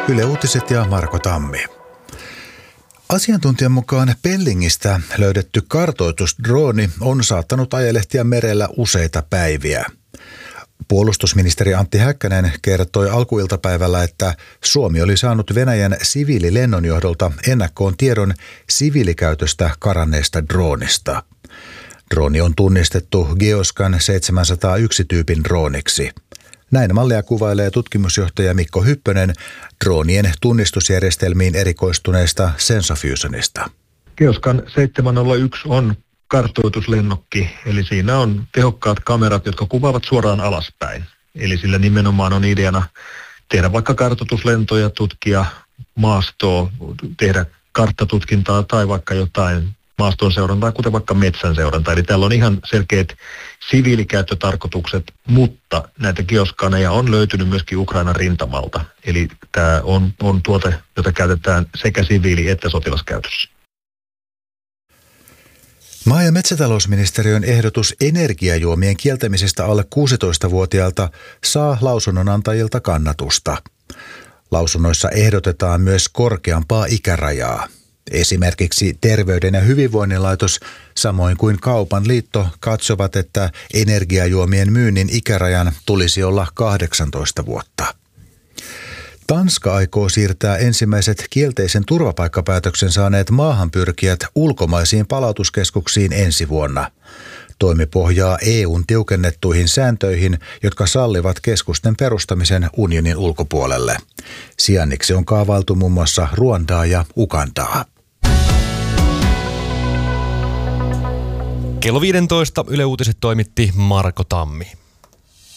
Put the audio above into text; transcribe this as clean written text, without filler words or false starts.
Yle Uutiset ja Marko Tammi. Asiantuntijan mukaan Pellingistä löydetty kartoitusdrooni on saattanut ajelehtia merellä useita päiviä. Puolustusministeri Antti Häkkänen kertoi alkuiltapäivällä, että Suomi oli saanut Venäjän siviililennonjohdolta ennakkoon tiedon siviilikäytöstä karanneesta droonista. Drooni on tunnistettu Geoscan 701-tyypin drooniksi. Näin mallia kuvailee tutkimusjohtaja Mikko Hyppönen droonien tunnistusjärjestelmiin erikoistuneesta Sensofusionista. Geoscan 701 on kartoituslennokki, eli siinä on tehokkaat kamerat, jotka kuvaavat suoraan alaspäin. Eli sillä nimenomaan on ideana tehdä vaikka kartoituslentoja, tutkia maastoa, tehdä karttatutkintaa tai vaikka jotain maaston seurantaa, kuten vaikka metsän seurantaa. Eli täällä on ihan selkeät siviilikäyttötarkoitukset, mutta näitä geoskaneja on löytynyt myöskin Ukrainan rintamalta. Eli tämä on tuote, jota käytetään sekä siviili- että sotilaskäytössä. Maa- ja metsätalousministeriön ehdotus energiajuomien kieltämisestä alle 16-vuotiailta saa lausunnonantajilta kannatusta. Lausunnoissa ehdotetaan myös korkeampaa ikärajaa. Esimerkiksi Terveyden ja hyvinvoinnin laitos, samoin kuin Kaupan liitto, katsovat, että energiajuomien myynnin ikärajan tulisi olla 18 vuotta. Tanska aikoo siirtää ensimmäiset kielteisen turvapaikkapäätöksen saaneet maahanpyrkijät ulkomaisiin palautuskeskuksiin ensi vuonna. Toimi pohjaa EU:n tiukennettuihin sääntöihin, jotka sallivat keskusten perustamisen unionin ulkopuolelle. Sijainniksi on kaavailtu muun muassa Ruandaa ja Ugandaa. Kello 15 Yle Uutiset toimitti Marko Tammi.